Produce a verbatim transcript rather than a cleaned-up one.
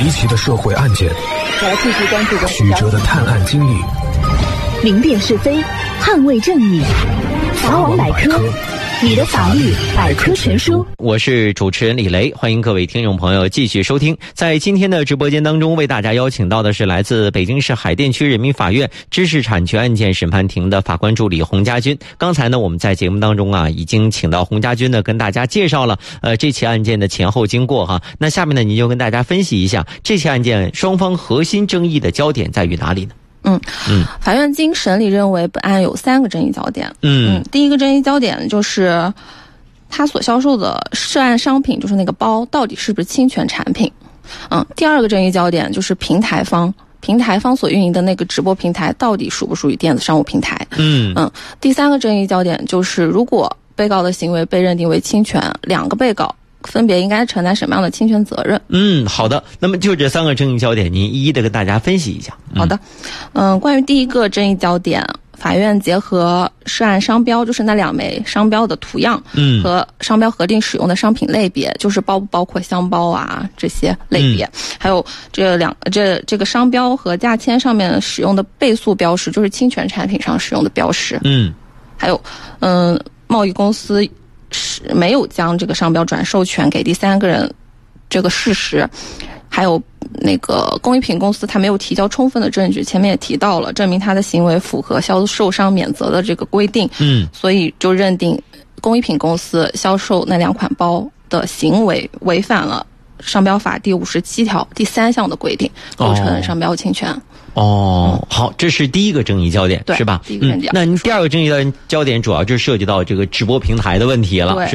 离奇的社会案件， 我要继续关注曲折的探案经历， 明辨是非，捍卫正义。法网百科，你的法律百科全书。 我是主持人李雷，欢迎各位听众朋友继续收听。在今天的直播间当中，为大家邀请到的是来自北京市海淀区人民法院知识产权案件审判庭的法官助理洪家军。刚才呢，我们在节目当中啊，已经请到洪家军呢，跟大家介绍了呃这起案件的前后经过哈。那下面呢，您就跟大家分析一下这起案件双方核心争议的焦点在于哪里呢？ 嗯嗯，法院经审理认为，本案有三个争议焦点。 嗯嗯， 第一个争议焦点就是他所销售的涉案商品，就是那个包，到底是不是侵权产品？嗯，第二个争议焦点就是平台方，平台方所运营的那个直播平台，到底属不属于电子商务平台？ 嗯嗯，第三个争议焦点就是，如果被告的行为被认定为侵权，两个被告分别应该承担什么样的侵权责任？ 嗯，好的。那么就这三个争议焦点，您一一的跟大家分析一下。 嗯、好的，嗯，关于第一个争议焦点，法院结合涉案商标，就是那两枚商标的图样， 嗯， 和商标核定使用的商品类别，就是包不包括箱包啊这些类别，嗯、还有这两这这个商标和价签上面使用的倍速标识，就是侵权产品上使用的标识， 嗯， 还有嗯，贸易公司是没有将这个商标转授权给第三个人这个事实，还有那个工艺品公司他没有提交充分的证据，前面也提到了，证明他的行为符合销售商免责的这个规定， 嗯， 所以就认定工艺品公司销售那两款包的行为违反了商标法第五十七条第三项的规定，构成商标侵权。 哦，好，这是第一个争议焦点，是吧？ 第一个争议焦点。 嗯，那您第二个争议焦点主要就涉及到这个直播平台的问题了。